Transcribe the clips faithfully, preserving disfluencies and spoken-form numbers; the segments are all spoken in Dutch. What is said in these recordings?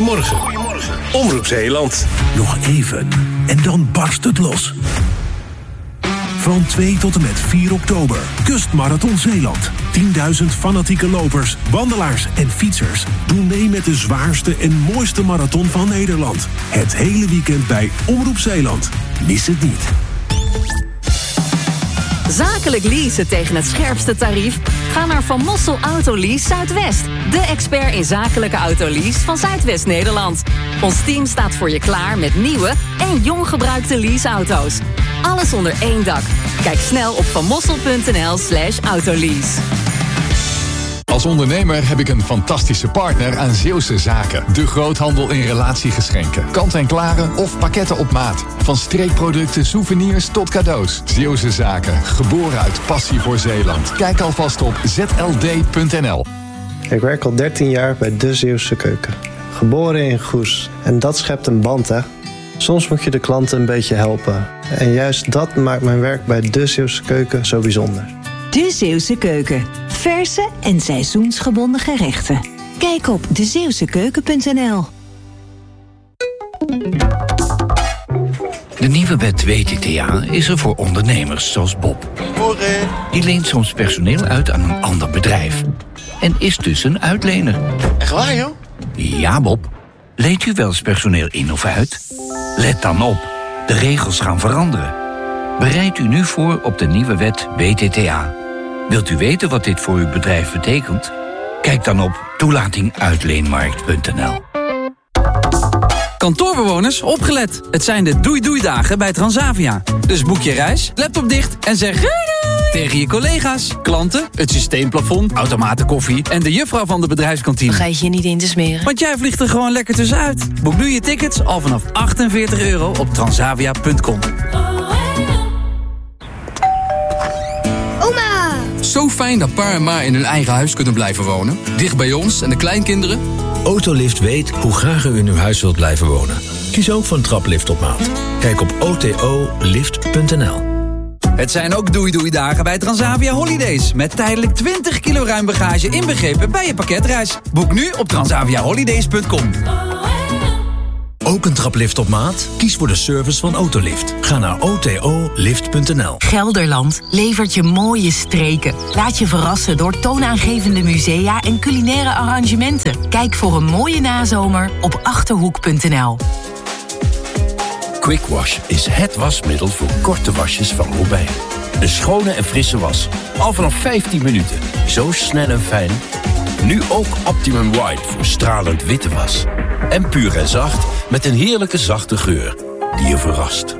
Goedemorgen. Goedemorgen. Omroep Zeeland. Nog even en dan barst het los. Van twee tot en met vier oktober. Kustmarathon Zeeland. tienduizend fanatieke lopers, wandelaars en fietsers doen mee met de zwaarste en mooiste marathon van Nederland. Het hele weekend bij Omroep Zeeland. Mis het niet. Zakelijk leasen tegen het scherpste tarief? Ga naar Van Mossel Autolease Zuidwest. De expert in zakelijke autolease van Zuidwest-Nederland. Ons team staat voor je klaar met nieuwe en jong gebruikte leaseauto's. Alles onder één dak. Kijk snel op vanmossel.nl slash autolease. Als ondernemer heb ik een fantastische partner aan Zeeuwse Zaken. De groothandel in relatiegeschenken. Kant-en-klare of pakketten op maat. Van streekproducten, souvenirs tot cadeaus. Zeeuwse Zaken. Geboren uit passie voor Zeeland. Kijk alvast op z l d punt n l. Ik werk al dertien jaar bij De Zeeuwse Keuken. Geboren in Goes. En dat schept een band, hè? Soms moet je de klanten een beetje helpen. En juist dat maakt mijn werk bij De Zeeuwse Keuken zo bijzonder. De Zeeuwse Keuken. Verse en seizoensgebonden gerechten. Kijk op de zeeuwse keuken punt n l. De nieuwe wet W T T A is er voor ondernemers zoals Bob. Die leent soms personeel uit aan een ander bedrijf. En is dus een uitlener. Echt waar, joh? Ja, Bob. Leent u wel eens personeel in of uit? Let dan op. De regels gaan veranderen. Bereid u nu voor op de nieuwe wet W T T A. Wilt u weten wat dit voor uw bedrijf betekent? Kijk dan op toelating uitleenmarkt punt n l. Kantoorbewoners, opgelet. Het zijn de doei-doei-dagen bij Transavia. Dus boek je reis, laptop dicht en zeg doei doei tegen je collega's, klanten, het systeemplafond, automaten koffie en de juffrouw van de bedrijfskantine. Vergeet je niet in te smeren. Want jij vliegt er gewoon lekker tussenuit. Boek nu je tickets al vanaf achtenveertig euro op transavia punt com. Zo fijn dat pa en ma in hun eigen huis kunnen blijven wonen. Dicht bij ons en de kleinkinderen. Autolift weet hoe graag u in uw huis wilt blijven wonen. Kies ook voor een traplift op maat. Kijk op o t o lift punt n l. Het zijn ook doei-doei-dagen bij Transavia Holidays. Met tijdelijk twintig kilo ruim bagage inbegrepen bij je pakketreis. Boek nu op transavia holidays punt com. Ook een traplift op maat? Kies voor de service van Autolift. Ga naar o t o lift punt n l. Gelderland levert je mooie streken. Laat je verrassen door toonaangevende musea en culinaire arrangementen. Kijk voor een mooie nazomer op achterhoek punt n l. Quick Wash is het wasmiddel voor korte wasjes van Robijn. Een schone en frisse was. Al vanaf vijftien minuten. Zo snel en fijn. Nu ook Optimum White voor stralend witte was. En puur en zacht met een heerlijke zachte geur die je verrast.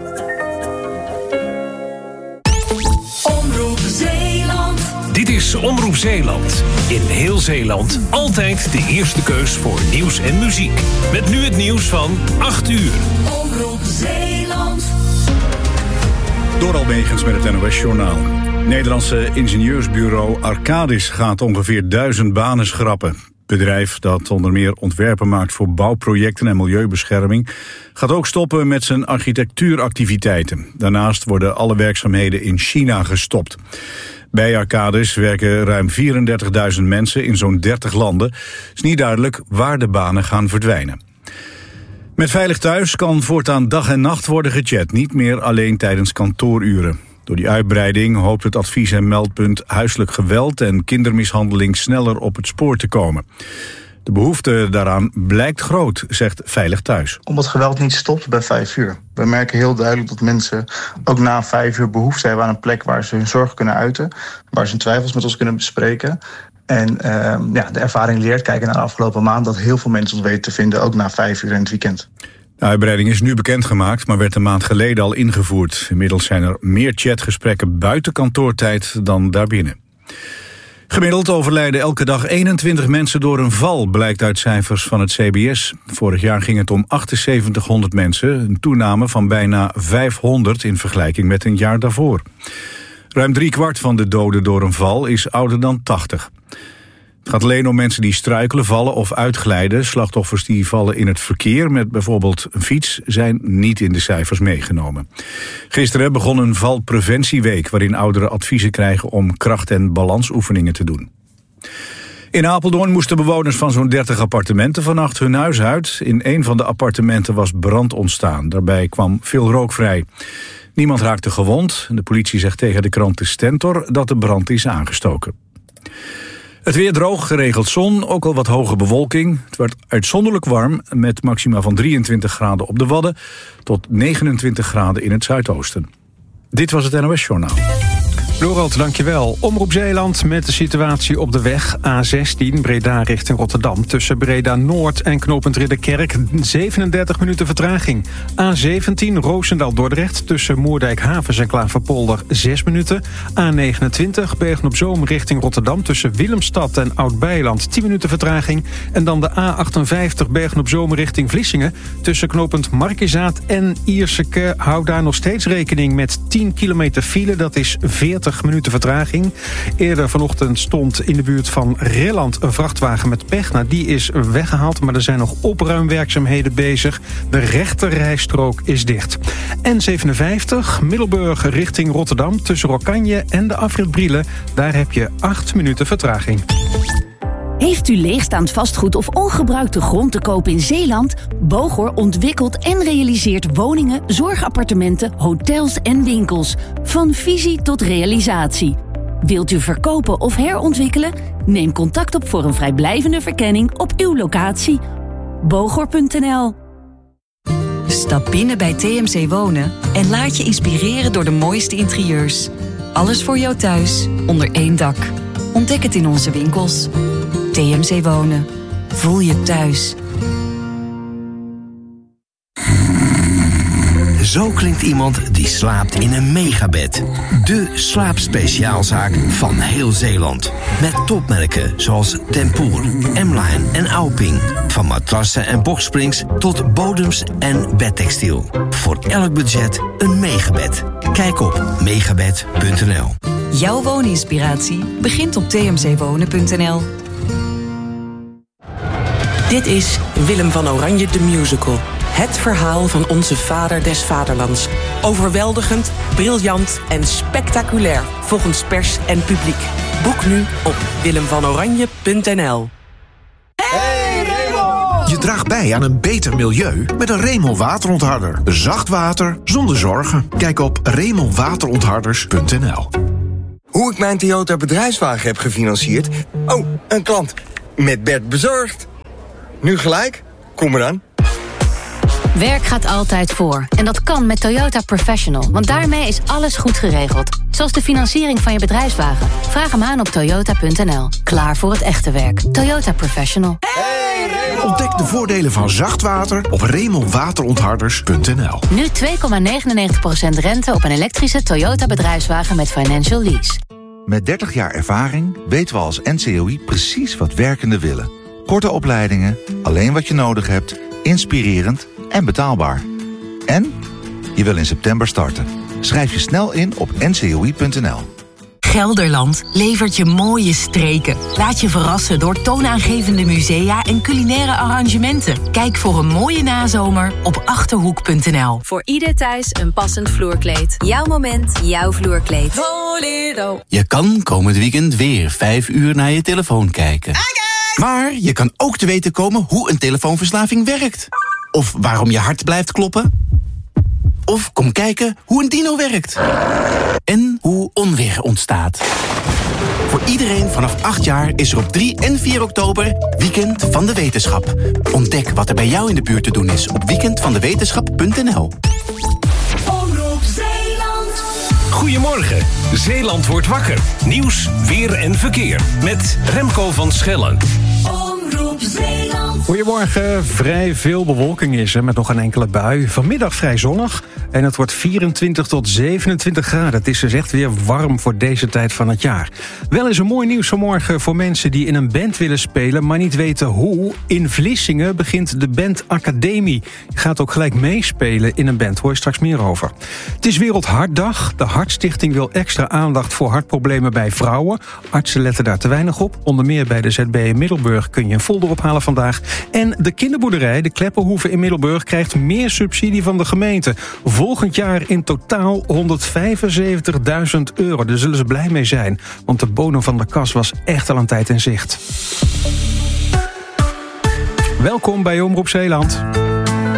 Omroep Zeeland. Dit is Omroep Zeeland. In heel Zeeland altijd de eerste keus voor nieuws en muziek. Met nu het nieuws van acht uur. Omroep Zeeland. Door Almegens met het N O S-journaal. Nederlandse ingenieursbureau Arcadis gaat ongeveer duizend banen schrappen. Het bedrijf dat onder meer ontwerpen maakt voor bouwprojecten en milieubescherming gaat ook stoppen met zijn architectuuractiviteiten. Daarnaast worden alle werkzaamheden in China gestopt. Bij Arcadis werken ruim vierendertigduizend mensen in zo'n dertig landen. Het is niet duidelijk waar de banen gaan verdwijnen. Met Veilig Thuis kan voortaan dag en nacht worden gechat, niet meer alleen tijdens kantooruren. Door die uitbreiding hoopt het advies- en meldpunt huiselijk geweld en kindermishandeling sneller op het spoor te komen. De behoefte daaraan blijkt groot, zegt Veilig Thuis. Omdat geweld niet stopt bij vijf uur. We merken heel duidelijk dat mensen ook na vijf uur behoefte hebben aan een plek waar ze hun zorg kunnen uiten, waar ze hun twijfels met ons kunnen bespreken. En uh, ja, de ervaring leert, kijken naar de afgelopen maand, dat heel veel mensen ons weten te vinden, ook na vijf uur in het weekend. De uitbreiding is nu bekendgemaakt, maar werd een maand geleden al ingevoerd. Inmiddels zijn er meer chatgesprekken buiten kantoortijd dan daarbinnen. Gemiddeld overlijden elke dag eenentwintig mensen door een val, blijkt uit cijfers van het C B S. Vorig jaar ging het om achtenzeventighonderd mensen, een toename van bijna vijfhonderd in vergelijking met een jaar daarvoor. Ruim driekwart van de doden door een val is ouder dan tachtig. Het gaat alleen om mensen die struikelen, vallen of uitglijden. Slachtoffers die vallen in het verkeer met bijvoorbeeld een fiets zijn niet in de cijfers meegenomen. Gisteren begon een valpreventieweek waarin ouderen adviezen krijgen om kracht- en balansoefeningen te doen. In Apeldoorn moesten bewoners van zo'n dertig appartementen vannacht hun huis uit. In een van de appartementen was brand ontstaan. Daarbij kwam veel rook vrij. Niemand raakte gewond. De politie zegt tegen de krant De Stentor dat de brand is aangestoken. Het weer droog, geregeld zon, ook al wat hoge bewolking. Het werd uitzonderlijk warm met maxima van drieëntwintig graden op de Wadden tot negenentwintig graden in het zuidoosten. Dit was het N O S Journaal. Dorald, dankjewel. Omroep Zeeland met de situatie op de weg A zestien Breda richting Rotterdam. Tussen Breda Noord en knooppunt Ridderkerk zevenendertig minuten vertraging. A zeventien Roosendaal-Dordrecht tussen Moerdijk-Havens en Klaverpolder zes minuten. A negenentwintig Bergen-op-Zoom richting Rotterdam tussen Willemstad en Oud-Beiland tien minuten vertraging. En dan de A achtenvijftig Bergen-op-Zoom richting Vlissingen. Tussen knooppunt Markizaat en Ierseke houdt daar nog steeds rekening met tien kilometer file. Dat is veertig minuten vertraging. Eerder vanochtend stond in de buurt van Rilland een vrachtwagen met pech. Nou, die is weggehaald, maar er zijn nog opruimwerkzaamheden bezig. De rechterrijstrook is dicht. N zevenenvijftig, Middelburg richting Rotterdam tussen Rokkanje en de afrit Brielen. Daar heb je acht minuten vertraging. Heeft u leegstaand vastgoed of ongebruikte grond te koop in Zeeland? Bogor ontwikkelt en realiseert woningen, zorgappartementen, hotels en winkels. Van visie tot realisatie. Wilt u verkopen of herontwikkelen? Neem contact op voor een vrijblijvende verkenning op uw locatie. Bogor punt n l. Stap binnen bij T M C Wonen en laat je inspireren door de mooiste interieurs. Alles voor jou thuis, onder één dak. Ontdek het in onze winkels. T M C Wonen. Voel je thuis. Zo klinkt iemand die slaapt in een megabed. De slaapspeciaalzaak van heel Zeeland. Met topmerken zoals Tempoor, M-Line en Auping. Van matrassen en boxsprings tot bodems en bedtextiel. Voor elk budget een megabed. Kijk op megabed punt n l. Jouw wooninspiratie begint op t m c wonen punt n l. Dit is Willem van Oranje de Musical. Het verhaal van onze vader des vaderlands. Overweldigend, briljant en spectaculair volgens pers en publiek. Boek nu op willem van oranje punt n l. Hey Remo! Je draagt bij aan een beter milieu met een Remo waterontharder. Zacht water zonder zorgen. Kijk op remo waterontharders punt n l. Hoe ik mijn Toyota bedrijfswagen heb gefinancierd? Oh, een klant. Met Bert bezorgd. Nu gelijk? Kom eraan. Werk gaat altijd voor. En dat kan met Toyota Professional. Want daarmee is alles goed geregeld. Zoals de financiering van je bedrijfswagen. Vraag hem aan op toyota punt n l. Klaar voor het echte werk. Toyota Professional. Hey, ontdek de voordelen van zacht water op remo waterontharders punt n l. Nu twee komma negenennegentig procent rente op een elektrische Toyota bedrijfswagen met financial lease. Met dertig jaar ervaring weten we als N C O I precies wat werkenden willen. Korte opleidingen, alleen wat je nodig hebt, inspirerend en betaalbaar. En je wil in september starten. Schrijf je snel in op n c o i punt n l. Gelderland levert je mooie streken. Laat je verrassen door toonaangevende musea en culinaire arrangementen. Kijk voor een mooie nazomer op achterhoek punt n l. Voor ieder thuis een passend vloerkleed. Jouw moment, jouw vloerkleed. Je kan komend weekend weer vijf uur naar je telefoon kijken. Maar je kan ook te weten komen hoe een telefoonverslaving werkt. Of waarom je hart blijft kloppen. Of kom kijken hoe een dino werkt. En hoe onweer ontstaat. Voor iedereen vanaf acht jaar is er op drie en vier oktober Weekend van de Wetenschap. Ontdek wat er bij jou in de buurt te doen is op weekend van de wetenschap punt n l. Omroep Zeeland. Goedemorgen, Zeeland wordt wakker. Nieuws, weer en verkeer. Met Remco van Schellen. Omroep Zeeland. Goedemorgen, vrij veel bewolking is er met nog een enkele bui. Vanmiddag vrij zonnig en het wordt vierentwintig tot zevenentwintig graden. Het is dus echt weer warm voor deze tijd van het jaar. Wel is er mooi nieuws vanmorgen voor mensen die in een band willen spelen, maar niet weten hoe. In Vlissingen begint de Band Academie. Je gaat ook gelijk meespelen in een band, hoor je straks meer over. Het is Wereldhartdag. De Hartstichting wil extra aandacht voor hartproblemen bij vrouwen. Artsen letten daar te weinig op. Onder meer bij de Z B in Middelburg kun je een folder ophalen vandaag. En de kinderboerderij, de Kleppenhoeve in Middelburg, krijgt meer subsidie van de gemeente. Volgend jaar in totaal honderdvijfenzeventigduizend euro. Daar zullen ze blij mee zijn, want de bodem van de kas was echt al een tijd in zicht. Welkom bij Omroep Zeeland.